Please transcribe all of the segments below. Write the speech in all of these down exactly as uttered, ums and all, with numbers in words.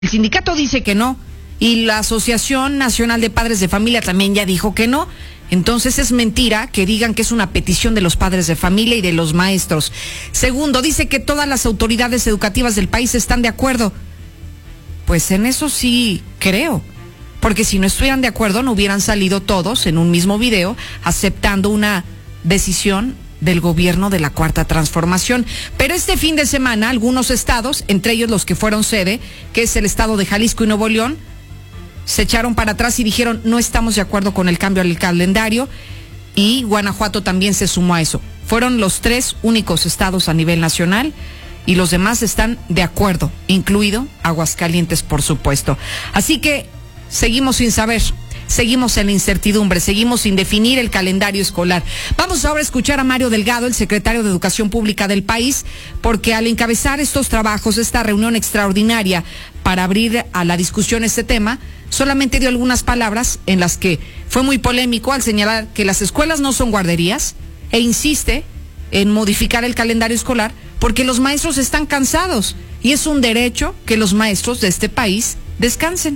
El sindicato dice que no, y la Asociación Nacional de Padres de Familia también ya dijo que no. Entonces es mentira que digan que es una petición de los padres de familia y de los maestros. Segundo, dice que todas las autoridades educativas del país están de acuerdo. Pues en eso sí creo, porque si no estuvieran de acuerdo no hubieran salido todos en un mismo video aceptando una decisión del gobierno de la Cuarta Transformación. Pero este fin de semana algunos estados, entre ellos los que fueron sede, que es el estado de Jalisco y Nuevo León, se echaron para atrás y dijeron no estamos de acuerdo con el cambio al calendario, y Guanajuato también se sumó a eso. Fueron los tres únicos estados a nivel nacional y los demás están de acuerdo, incluido Aguascalientes, por supuesto. Así que seguimos sin saber. Seguimos en la incertidumbre, seguimos sin definir el calendario escolar. Vamos ahora a escuchar a Mario Delgado, el secretario de Educación Pública del país, porque al encabezar estos trabajos, esta reunión extraordinaria para abrir a la discusión este tema, solamente dio algunas palabras en las que fue muy polémico al señalar que las escuelas no son guarderías e insiste en modificar el calendario escolar porque los maestros están cansados y es un derecho que los maestros de este país descansen.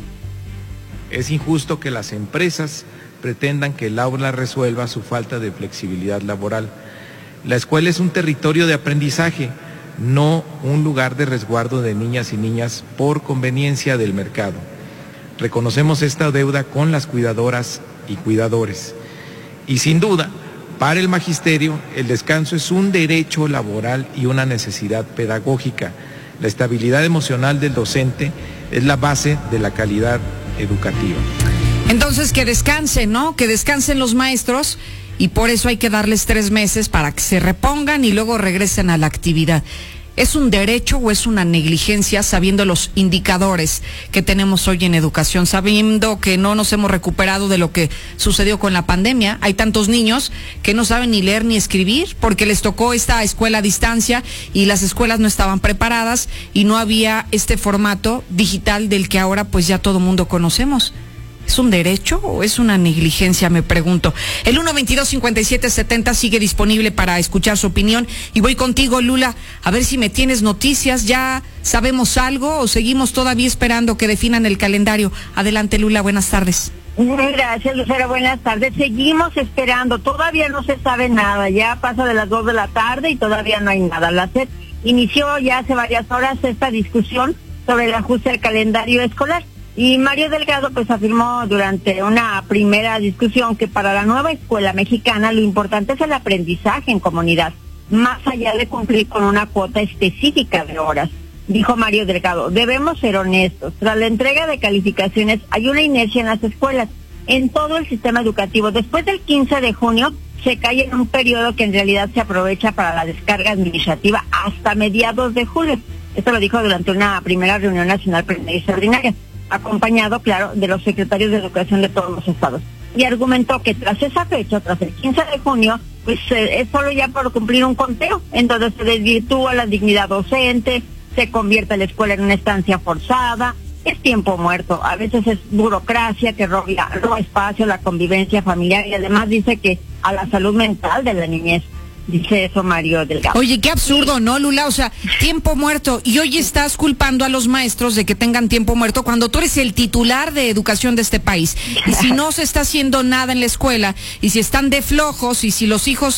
Es injusto que las empresas pretendan que el aula resuelva su falta de flexibilidad laboral. La escuela es un territorio de aprendizaje, no un lugar de resguardo de niñas y niñas por conveniencia del mercado. Reconocemos esta deuda con las cuidadoras y cuidadores. Y sin duda, para el magisterio, el descanso es un derecho laboral y una necesidad pedagógica. La estabilidad emocional del docente es la base de la calidad educativa. Entonces que descansen, ¿no? Que descansen los maestros y por eso hay que darles tres meses para que se repongan y luego regresen a la actividad. ¿Es un derecho o es una negligencia sabiendo los indicadores que tenemos hoy en educación, sabiendo que no nos hemos recuperado de lo que sucedió con la pandemia? Hay tantos niños que no saben ni leer ni escribir porque les tocó esta escuela a distancia y las escuelas no estaban preparadas y no había este formato digital del que ahora pues ya todo mundo conocemos. ¿Es un derecho o es una negligencia? Me pregunto. El uno veintidós cincuenta y siete setenta sigue disponible para escuchar su opinión. Y voy contigo, Lula, a ver si me tienes noticias. ¿Ya sabemos algo o seguimos todavía esperando que definan el calendario? Adelante, Lula, buenas tardes. Gracias, Lucero, buenas tardes. Seguimos esperando, todavía no se sabe nada. Ya pasa de las dos de la tarde y todavía no hay nada. La SEP inició ya hace varias horas esta discusión sobre el ajuste del calendario escolar. Y Mario Delgado pues afirmó durante una primera discusión que para la nueva escuela mexicana lo importante es el aprendizaje en comunidad, más allá de cumplir con una cuota específica de horas. Dijo Mario Delgado, debemos ser honestos, tras la entrega de calificaciones hay una inercia en las escuelas, en todo el sistema educativo. Después del quince de junio se cae en un periodo que en realidad se aprovecha para la descarga administrativa hasta mediados de julio. Esto lo dijo durante una primera reunión nacional plenaria extraordinaria, acompañado, claro, de los secretarios de educación de todos los estados. Y argumentó que tras esa fecha, tras el quince de junio, pues eh, es solo ya por cumplir un conteo, en donde se desvirtúa la dignidad docente, se convierte la escuela en una estancia forzada, es tiempo muerto, a veces es burocracia que roba, roba espacio, la convivencia familiar, y además dice que a la salud mental de la niñez. Dice eso Mario Delgado. Oye, qué absurdo, ¿no, Lula? O sea, tiempo muerto. Y hoy estás culpando a los maestros de que tengan tiempo muerto cuando tú eres el titular de educación de este país. Y si no se está haciendo nada en la escuela, y si están de flojos, y si los hijos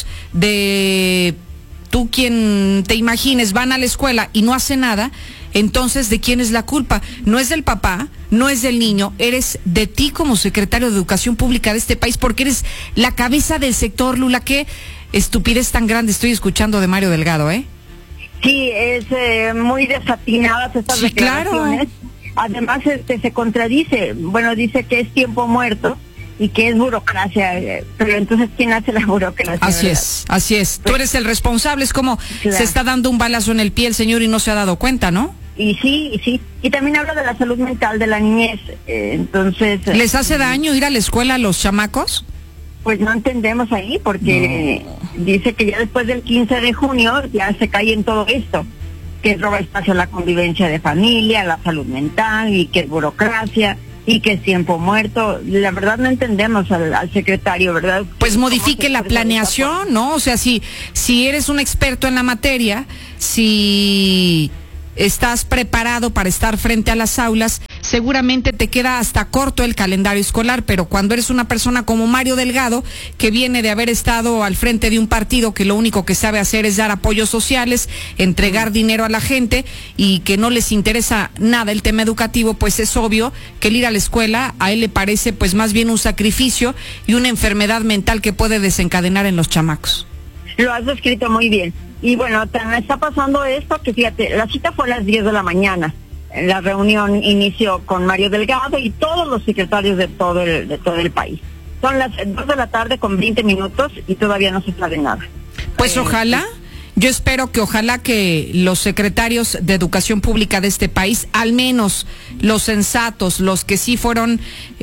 de tú quien te imagines van a la escuela y no hacen nada, entonces ¿de quién es la culpa? No es del papá, no es del niño, eres de ti como secretario de Educación Pública de este país, porque eres la cabeza del sector, Lula. ¿Qué estupidez tan grande estoy escuchando de Mario Delgado, eh? Sí, es eh, muy desatinadas estas sí, declaraciones. Claro. Además, este se contradice. Bueno, dice que es tiempo muerto y que es burocracia, eh, pero entonces ¿quién hace la burocracia? Así ¿verdad? es, así es. Tú eres el responsable, es como claro. Se está dando un balazo en el pie el señor y no se ha dado cuenta, ¿no? Y sí, y sí. Y también habla de la salud mental de la niñez. Eh, entonces... ¿Les hace daño ir a la escuela a los chamacos? Pues no entendemos ahí, porque no. Dice que ya después del quince de junio ya se cae en todo esto, que roba espacio a la convivencia de familia, a la salud mental, y que es burocracia, y que es tiempo muerto. La verdad no entendemos al, al secretario, ¿verdad? Pues modifique la planeación, ¿no? O sea, si, si eres un experto en la materia, si estás preparado para estar frente a las aulas, seguramente te queda hasta corto el calendario escolar, pero cuando eres una persona como Mario Delgado, que viene de haber estado al frente de un partido que lo único que sabe hacer es dar apoyos sociales, entregar dinero a la gente y que no les interesa nada el tema educativo, pues es obvio que el ir a la escuela a él le parece pues más bien un sacrificio y una enfermedad mental que puede desencadenar en los chamacos. Lo has descrito muy bien. Y bueno, me está pasando esto que fíjate, la cita fue a las diez de la mañana. La reunión inició con Mario Delgado y todos los secretarios de todo el, de todo el país. Son las dos de la tarde con veinte minutos y todavía no se sabe nada. Pues eh, ojalá, yo espero que ojalá que los secretarios de educación pública de este país, al menos los sensatos, los que sí fueron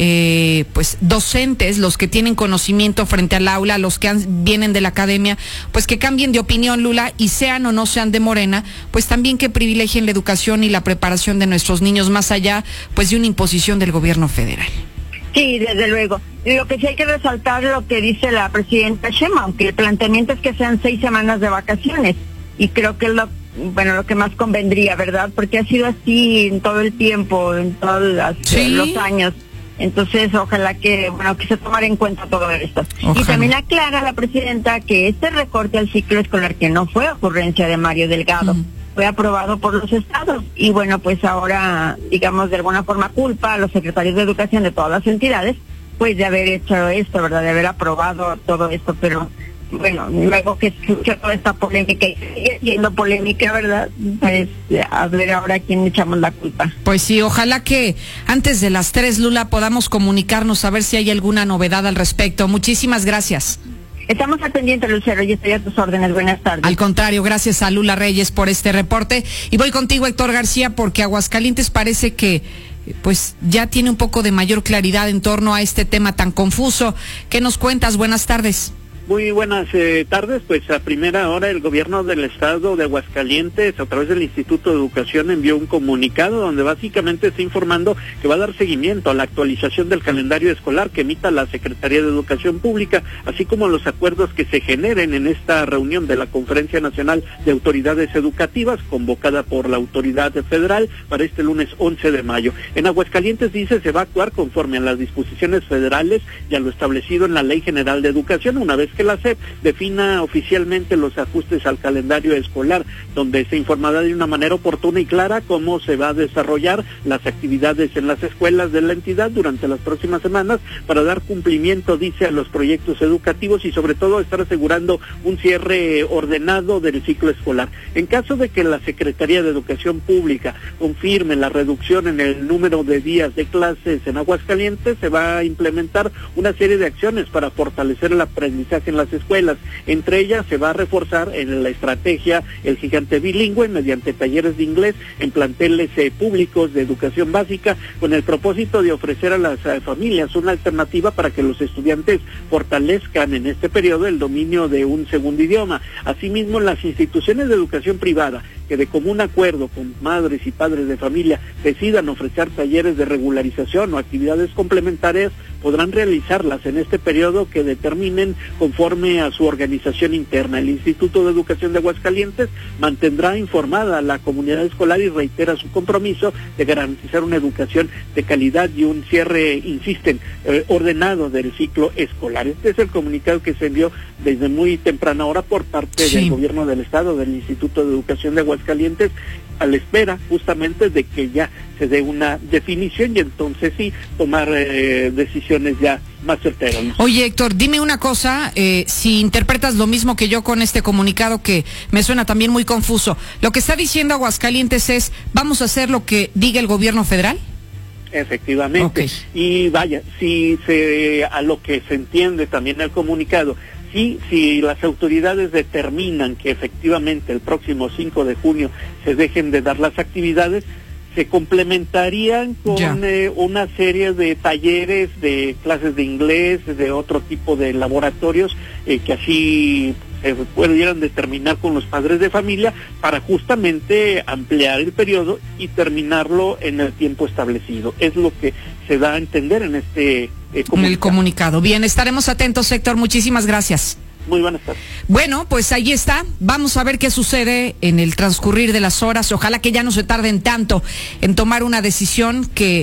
eh, pues docentes, los que tienen conocimiento frente al aula, los que han, vienen de la academia, pues que cambien de opinión, Lula, y sean o no sean de Morena, pues también que privilegien la educación y la preparación de nuestros niños más allá pues de una imposición del gobierno federal. Sí, desde luego. Lo que sí hay que resaltar lo que dice la presidenta Sheinbaum, que el planteamiento es que sean seis semanas de vacaciones. Y creo que es lo, bueno, lo que más convendría, ¿verdad? Porque ha sido así en todo el tiempo, en todos las, ¿sí? los años. Entonces, ojalá que, bueno, que se tomara en cuenta todo esto. Ojalá. Y también aclara la presidenta que este recorte al ciclo escolar, que no fue ocurrencia de Mario Delgado, mm. fue aprobado por los estados y bueno, pues ahora, digamos, de alguna forma culpa a los secretarios de educación de todas las entidades, pues de haber hecho esto, ¿verdad? De haber aprobado todo esto, pero bueno, luego que escucha toda esta polémica y sigue siendo polémica, ¿verdad? Pues a ver ahora a quién echamos la culpa. Pues sí, ojalá que antes de las tres, Lula, podamos comunicarnos a ver si hay alguna novedad al respecto. Muchísimas gracias. Estamos al pendiente, Lucero, y estoy a tus órdenes. Buenas tardes. Al contrario, gracias a Lula Reyes por este reporte. Y voy contigo, Héctor García, porque Aguascalientes parece que pues ya tiene un poco de mayor claridad en torno a este tema tan confuso. ¿Qué nos cuentas? Buenas tardes. Muy buenas eh, tardes, pues a primera hora el gobierno del estado de Aguascalientes a través del Instituto de Educación envió un comunicado donde básicamente está informando que va a dar seguimiento a la actualización del calendario escolar que emita la Secretaría de Educación Pública, así como los acuerdos que se generen en esta reunión de la Conferencia Nacional de Autoridades Educativas convocada por la autoridad federal para este lunes once de mayo. En Aguascalientes dice se va a actuar conforme a las disposiciones federales y a lo establecido en la Ley General de Educación, una vez que la S E P defina oficialmente los ajustes al calendario escolar, donde se informará de una manera oportuna y clara cómo se va a desarrollar las actividades en las escuelas de la entidad durante las próximas semanas para dar cumplimiento, dice, a los proyectos educativos y sobre todo estar asegurando un cierre ordenado del ciclo escolar. En caso de que la Secretaría de Educación Pública confirme la reducción en el número de días de clases en Aguascalientes, se va a implementar una serie de acciones para fortalecer el aprendizaje en las escuelas. Entre ellas se va a reforzar en la estrategia el gigante bilingüe mediante talleres de inglés en planteles eh, públicos de educación básica, con el propósito de ofrecer a las eh, familias una alternativa para que los estudiantes fortalezcan en este periodo el dominio de un segundo idioma. Asimismo, las instituciones de educación privada que de común acuerdo con madres y padres de familia decidan ofrecer talleres de regularización o actividades complementarias podrán realizarlas en este periodo que determinen conforme a su organización interna. El Instituto de Educación de Aguascalientes mantendrá informada a la comunidad escolar y reitera su compromiso de garantizar una educación de calidad y un cierre, insisten, eh, ordenado del ciclo escolar. Este es el comunicado que se envió desde muy temprana hora por parte sí. del gobierno del estado, del Instituto de Educación de Aguascalientes, a la espera justamente de que ya se dé una definición y entonces sí tomar eh, decisiones ya más certeras. Oye, Héctor, dime una cosa, eh, si interpretas lo mismo que yo con este comunicado que me suena también muy confuso. Lo que está diciendo Aguascalientes es, ¿vamos a hacer lo que diga el gobierno federal? Efectivamente. Okay. Y vaya, si se, a lo que se entiende también el comunicado, y si las autoridades determinan que efectivamente el próximo cinco de junio se dejen de dar las actividades, se complementarían con eh, una serie de talleres, de clases de inglés, de otro tipo de laboratorios, eh, que así se pudieran determinar con los padres de familia para justamente ampliar el periodo y terminarlo en el tiempo establecido. Es lo que se da a entender en este eh, comunicado. En el comunicado. Bien, estaremos atentos, Héctor. Muchísimas gracias. Muy buenas tardes. Bueno, pues ahí está. Vamos a ver qué sucede en el transcurrir de las horas. Ojalá que ya no se tarden tanto en tomar una decisión que